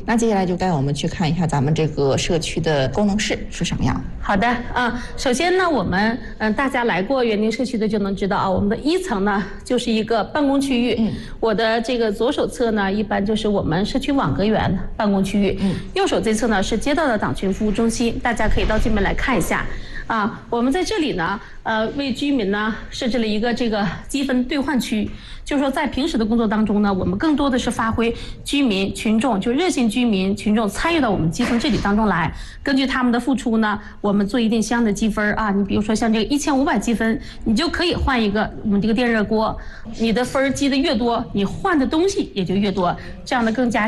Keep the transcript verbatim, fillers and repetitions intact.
那接下来就带我们去看一下咱们这个社区的功能室是什么样。 好的啊，首先呢，我们嗯大家来过园丁社区的就能知道啊，我们的一层呢就是一个办公区域。嗯，我的这个左手侧呢，一般就是我们社区网格员办公区域。嗯，右手这侧呢是街道的党群服务中心，大家可以到这边来看一下。啊，我们在这里呢，呃，为居民呢设置了一个这个积分兑换区，就是说在平时的工作当中呢，我们更多的是发挥居民群众，就热心居民群众参与到我们积分治理当中来，根据他们的付出呢，我们做一定相应的积分啊。你比如说像这个一千五百积分，你就可以换一个我们这个电热锅，你的分积的越多，你换的东西也就越多，这样的更加